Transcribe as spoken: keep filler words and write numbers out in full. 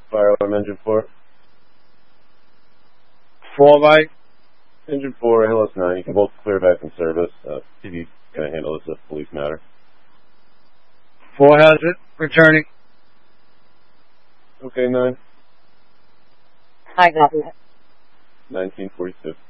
Fire alarm engine four. Four by. Engine four, A L S nine, you can both clear back in service. Uh, T V's going to handle this as police matter. Four has it. Returning. Okay, nine. I got it. nineteen forty-two.